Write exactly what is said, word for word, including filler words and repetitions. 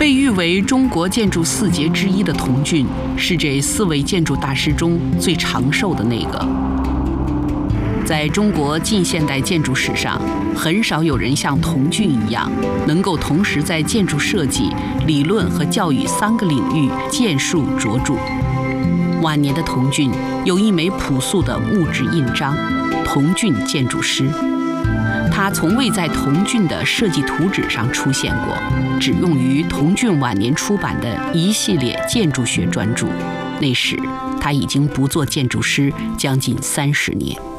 被誉为中国建筑四杰之一的童俊，是这四位建筑大师中最长寿的那个。在中国近现代建筑史上，很少有人像童俊一样，能够同时在建筑设计、理论和教育三个领域建树卓著。晚年的童俊有一枚朴素的木质印章“童俊建筑师”，他从未在童俊的设计图纸上出现过，只用于童俊晚年出版的一系列建筑学专著。那时他已经不做建筑师将近三十年。